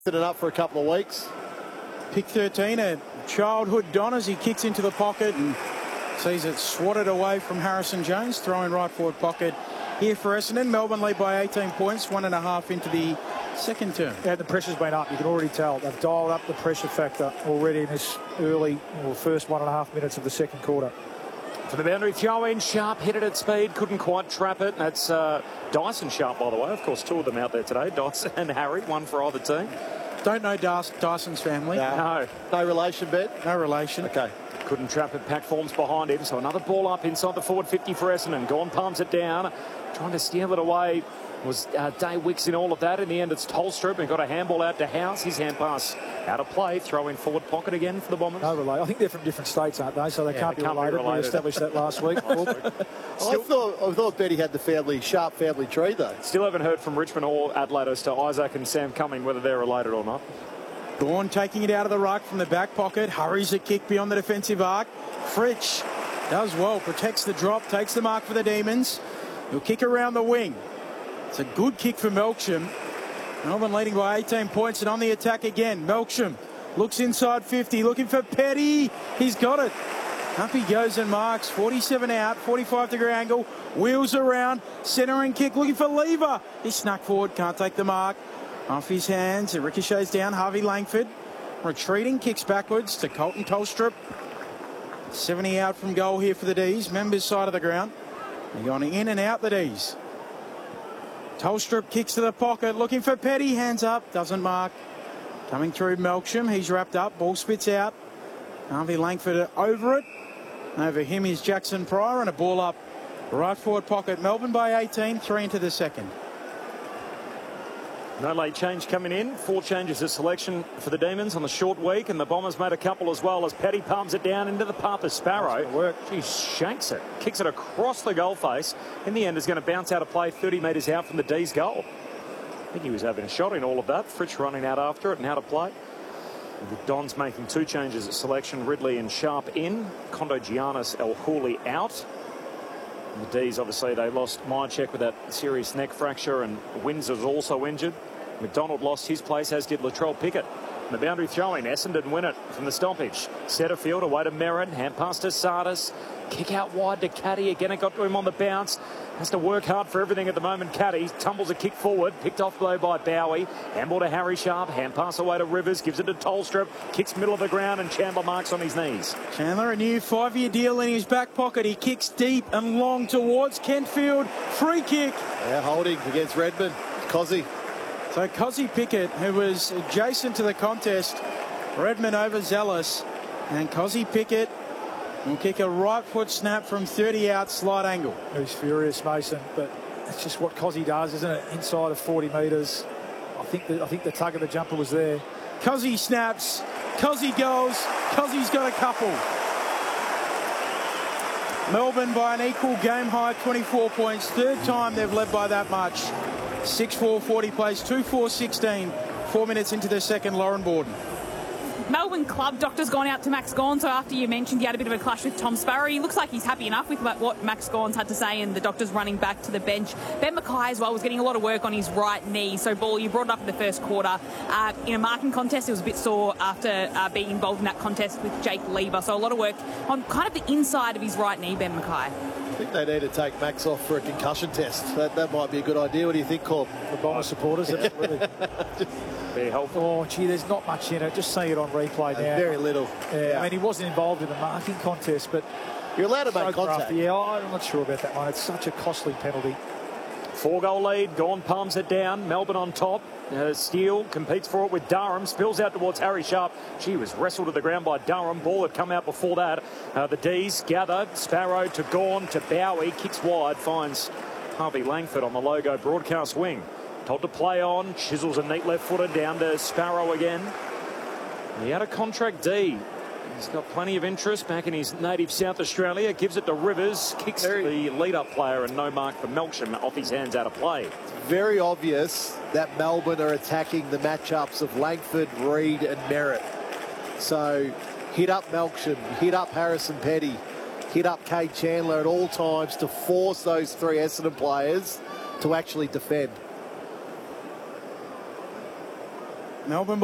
it up for a couple of weeks. Pick 13, a childhood Don as he kicks into the pocket and sees it swatted away from Harrison Jones, throwing right forward pocket here for Essendon. Melbourne lead by 18 points, 1.5 into the second term. Yeah, the pressure's been up. You can already tell. They've dialed up the pressure factor already in this early, or first 1.5 minutes of the second quarter. To the boundary, throw in. Sharp hit it at speed, couldn't quite trap it. That's Dyson Sharp, by the way. Of course, two of them out there today, Dyson and Harry, one for either team. Don't know Dyson's family. No. No relation, Ben? No relation. Okay. Couldn't trap it. Pack forms behind him. So another ball up inside the forward 50 for Essendon. Gawn palms it down, trying to steal it away. Was Day Wicks in all of that. In the end, it's Tolstrup and got a handball out to House. His hand pass out of play. Throw in forward pocket again for the Bombers. No relate. I think they're from different states, aren't they? So they can't be related. We established that last week. I thought Betty had the Sharp family tree, though. Still haven't heard from Richmond or Adelaide as to Isaac and Sam Cumming, whether they're related or not. Gawn taking it out of the ruck from the back pocket. Hurries a kick beyond the defensive arc. Fritsch does well. Protects the drop. Takes the mark for the Demons. He'll kick around the wing. It's a good kick for Melksham. Melbourne leading by 18 points and on the attack again. Melksham looks inside 50, looking for Petty. He's got it. Up he goes and marks. 47 out, 45-degree angle. Wheels around. Centering kick, looking for Lever. He snuck forward, can't take the mark. Off his hands, it ricochets down. Harvey Langford retreating, kicks backwards to Colton Tolstrup. 70 out from goal here for the D's. Members side of the ground. They're going in and out the D's. Tolstrup kicks to the pocket, looking for Petty, hands up, doesn't mark. Coming through Melksham, he's wrapped up, ball spits out. Harvey Langford over it. Over him is Jackson Pryor and a ball up right forward pocket. Melbourne by 18, 3 into the second. No late change coming in. 4 changes of selection for the Demons on the short week, and the Bombers made a couple as well as Petty palms it down into the path of Sparrow. She shanks it, kicks it across the goal face. In the end, is going to bounce out of play 30 metres out from the D's goal. I think he was having a shot in all of that. Fritsch running out after it and out of play. The Dons making 2 changes of selection. Ridley and Sharp in. Kondo Giannis El Houli out. And the D's, obviously, they lost Myercheck with that serious neck fracture, and Windsor's also injured. McDonald lost his place, as did Latrell Pickett. And the boundary throwing, Essendon win it from the stoppage. Setterfield away to Merrin, hand pass to Sardis. Kick out wide to Caddy. Again, it got to him on the bounce. Has to work hard for everything at the moment. Caddy tumbles a kick forward, picked off though by Bowie. Handball to Harry Sharp, hand pass away to Rivers, gives it to Tolstrup, kicks middle of the ground, and Chandler marks on his knees. Chandler, a new 5-year deal in his back pocket. He kicks deep and long towards Kentfield. Free kick. Yeah, holding against Redmond. Cozzy. So Cozzy Pickett, who was adjacent to the contest, Redmond overzealous, and Cozzy Pickett will kick a right foot snap from 30 out, slight angle. He's furious, Mason, but that's just what Cozzy does, isn't it? Inside of 40 metres. I think the tug of the jumper was there. Cozzy snaps, Cozzy goes, Cozzy's got a couple. Melbourne by an equal game high, 24 points. Third time they've led by that much. 6-4, 40 plays, 2-4, 16. 4 minutes into the second, Lauren Borden. Melbourne club doctor's gone out to Max Gawn, so after you mentioned he had a bit of a clash with Tom Sparrow, he looks like he's happy enough with what Max Gawn's had to say, and the doctor's running back to the bench. Ben Mackay as well was getting a lot of work on his right knee, so Ball, you brought it up in the first quarter. In a marking contest, it was a bit sore after being involved in that contest with Jake Lever, so a lot of work on kind of the inside of his right knee, Ben Mackay. I think they need to take Max off for a concussion test. That might be a good idea. What do you think, Corb? The Bomber supporters, absolutely. Very helpful. Oh, gee, there's not much in it. Just seeing it on replay now. Very little. Yeah, I mean, he wasn't involved in the marking contest, but... You're allowed to make contact. Yeah, I'm not sure about that one. It's such a costly penalty. 4-goal lead. Gawn palms it down. Melbourne on top. Steele competes for it with Durham. Spills out towards Harry Sharp. She was wrestled to the ground by Durham. Ball had come out before that. The D's gather. Sparrow to Gawn to Bowie. Kicks wide. Finds Harvey Langford on the logo broadcast wing. Told to play on. Chisels a neat left footer down to Sparrow again. He had a contract D. He's got plenty of interest back in his native South Australia. Gives it to Rivers. Kicks the lead-up player, and no mark for Melksham off his hands out of play. Very obvious that Melbourne are attacking the matchups of Langford, Reid and Merritt. So hit up Melksham, hit up Harrison Petty, hit up Kade Chandler at all times to force those 3 Essendon players to actually defend. Melbourne